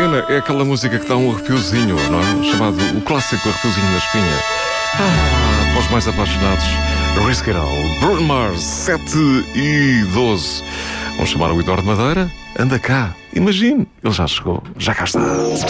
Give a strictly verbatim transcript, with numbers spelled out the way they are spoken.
Ana, é aquela música que dá um arrepiozinho, não é? Chamado o clássico arrepiozinho na espinha. Ah, para os mais apaixonados, Risk It All. Bruno Mars, sete e doze. Vamos chamar o Eduardo Madeira. Anda cá, imagine, ele já chegou, já cá está.